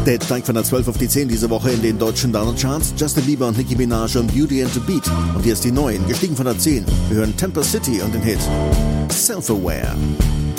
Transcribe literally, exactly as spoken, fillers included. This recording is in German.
Dead steigt von der zwölf auf die zehn diese Woche in den deutschen Charts. Justin Bieber und Nicki Minaj und Beauty and the Beat. Und hier ist die neuen, gestiegen von der zehn. Wir hören Temper City und den Hit Self-Aware.